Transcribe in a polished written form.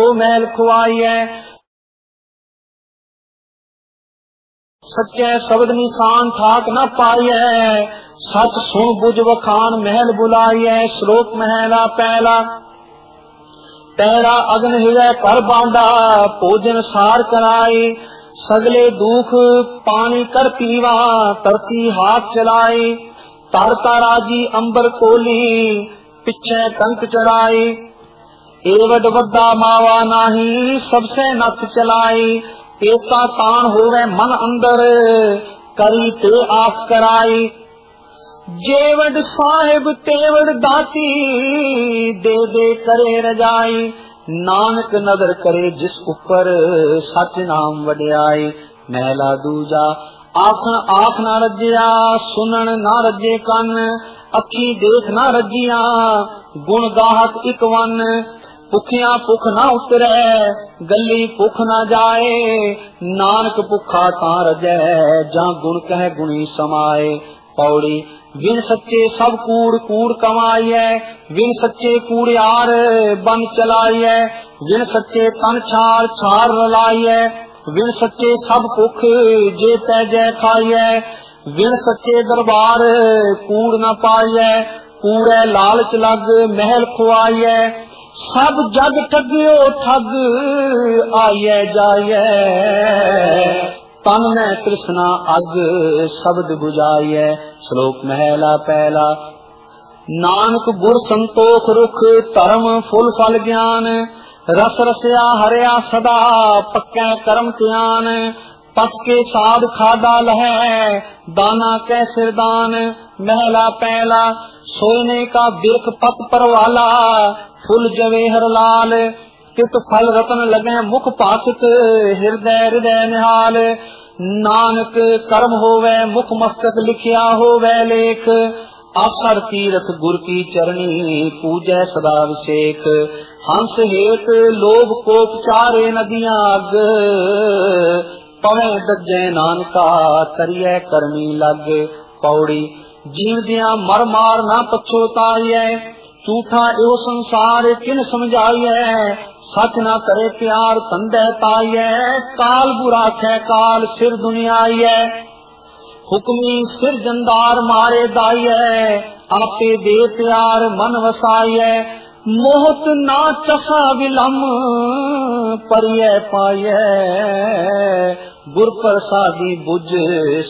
महल खुआइए। सच्चे शब्द निशान ठाक न पाइए, सच सुन बुझ वखान महल बुलाइए। श्लोक महला पहला। पैरा अग्न हृदय कर बांधा, भोजन सार कराई। सगले दुख पानी कर पीवा, तरती हाथ चलाई। तरता राजी अंबर कोली, पिछे कंक चढ़ाई। एवड वद्दा मावा नाही, सबसे नथ चलाई। एका तान होवे मन अंदर, करी ते आख कराई। जेवड साहिब तेवड दाती, दे दे करे रजाई। नानक नदर करे जिस ऊपर, सच नाम वड्याई। महला दूजा। आखन आख ना रजिया, सुनन ना रजे कन। अखी देख ना रजिया, गुण गाहक इक वन। भुखिया भुख ना उतरे, गली भुख ना जाए। नानक भुखा ता रजै, जहाँ गुण कह गुणी समाए। पौड़ी। बिन सच्चे सब कूड़ कूड़ कमाइए, बिन सच्चे कूड़ियार बन चलाइए। बिन सच्चे तन छार छार रलाइए, बिन सच्चे सब भुख जे तैजे खाइए। बिन सच्चे दरबार कूड़ न पाइए, कूड़े लालच लग महल खुआइए। सब जग ठगियो ठग आइए जाइए, तन में तृष्णा अग शब्द बुझाइए। श्लोक महला पहला। नानक गुर संतोख रुख, धर्म फुल फल ज्ञान। रस रसया हरिया सदा, पक्के कर्म त्यान। पत के साध खादा लहे, दाना कै सिरदान। महला पहला। सोने का बिरख पत पर वाला, फुल जवेहर लाल। तित फल रतन लगे मुख पासित, हृदय हृदय निहाल। नानक कर्म होवे मुख मस्तक, लिखिया होवे लेख। आसर तीरथ गुर की चरणी, पूजै सदा अभिषेक। हंस हेत लोभ कोप चारे नदियां अग, पवे दज्जे नानका करिए करमी लग। पौड़ी। जीव दिया मर मार ना पछोताइए, झूठा एवं संसार किन समझाइए। सच न करे प्यार तंदे ताइए, काल बुरा खे काल सिर दुनियाइए। हुक्मी सिर जंदार मारे दाइए, आपे दे प्यार मन वसाइए। मोहत ना चसा विलम, परिये पाइए। गुर प्रसादी बुझ